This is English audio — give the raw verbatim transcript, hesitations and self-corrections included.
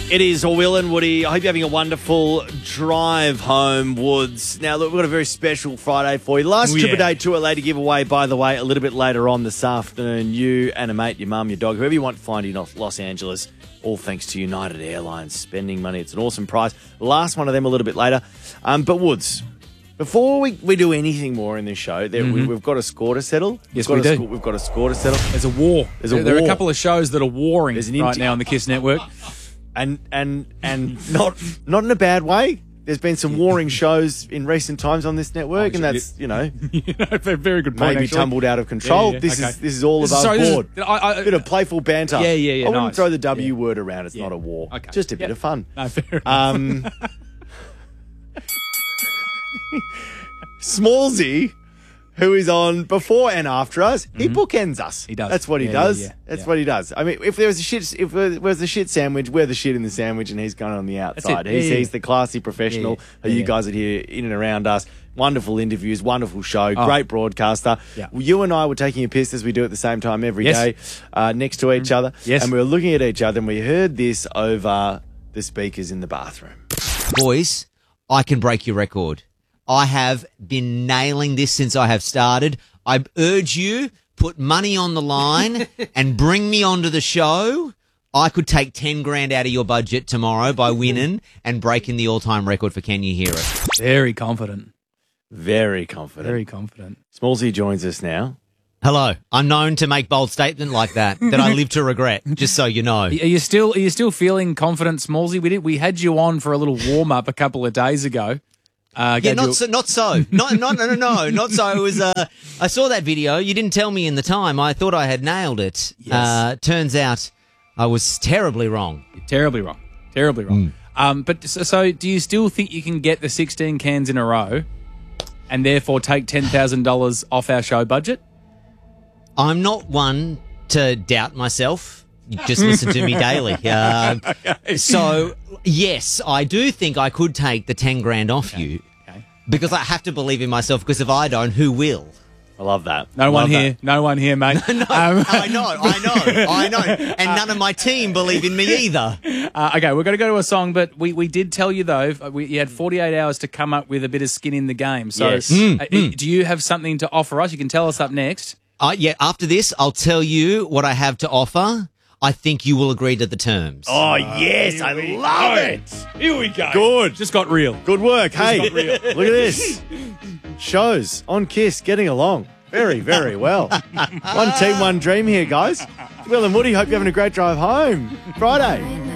It is Will and Woody. I hope you're having a wonderful drive home, Woods. Now, look, we've got a very special Friday for you. Last Oh, Trip yeah. a Day tour lady giveaway, by the way, a little bit later on this afternoon. You and a mate, your mum, your dog, whoever you want to find in Los Angeles, all thanks to United Airlines spending money. It's an awesome prize. Last one of them a little bit later. Um, but, Woods, before we, we do anything more in this show, there, we, we've got a score to settle. Yes, we've got we a do. Score, we've got a score to settle. There's a war. There's a there, there are war. a couple of shows that are warring There's an right inter- now on the KISS network. And and and not not in a bad way. There's been some warring shows in recent times on this network, Oh, and that's, you know, You know, very very good point. maybe actually. tumbled out of control. Yeah, yeah, This okay. is this is all above Sorry, this is- board. I- I- a bit of playful banter. Yeah, yeah, yeah, I wouldn't nice. throw the W Yeah. word around. It's Yeah. not a war. Okay. Just a bit Yep. of fun. No, fair enough. Um, Smallsy, who is on before and after us, he bookends us. He does. That's what he Yeah, yeah, does. yeah, That's yeah. what he does. I mean, if there was a shit, if there was a shit sandwich, we're the shit in the sandwich, and he's going on the outside. it. He's, Yeah, yeah. he's the classy professional. Yeah, yeah. Who Yeah, you yeah. guys are here in and around us. Wonderful interviews, wonderful show, Oh. great broadcaster. Yeah. You and I were taking a piss as we do at the same time every Yes. day, uh, next to each other. Yes. And we were looking at each other, and we heard this over the speakers in the bathroom. Boys, I can break your record. I have been nailing this since I have started. I urge you, put money on the line and bring me onto the show. I could take ten grand out of your budget tomorrow by winning and breaking the all-time record for Can You Hear It? Very confident. Very confident. Very confident. Smallsy joins us now. Hello. I'm known to make bold statement like that, that I live to regret, just so you know. Are you still are you still feeling confident, Smallsy? We did we had you on for a little warm up a couple of days ago. Uh, Yeah, gave not you- so, not so. Not, not, no, no, no, not so. It was, uh, I saw that video. You didn't tell me in the time. I thought I had nailed it. Yes. Uh, turns out I was terribly wrong. terribly wrong. Terribly wrong. Hmm. Um, but so, so do you still think you can get the sixteen cans in a row and therefore take ten thousand dollars off our show budget? I'm not one to doubt myself. You just listen to me daily. Uh, So, yes, I do think I could take the ten grand off you Okay. because I have to believe in myself, because if I don't, who will? I love that. No Love one that. here. No one here, mate. no. Um, I know, I know, I know. And none of my team believe in me either. uh, okay, we're going to go to a song, but we, we did tell you, though, we, you had forty-eight hours to come up with a bit of skin in the game. So Yes. uh, do you have something to offer us? You can tell us up next. Uh, yeah, after this, I'll tell you what I have to offer. I think you will agree to the terms. Oh, yes. I love it. Here we go. Good. Just got real. Good work. Hey, got real. look at this. Shows on KISS getting along very, very well. One team, one dream here, guys. Will and Woody, hope you're having a great drive home. Friday.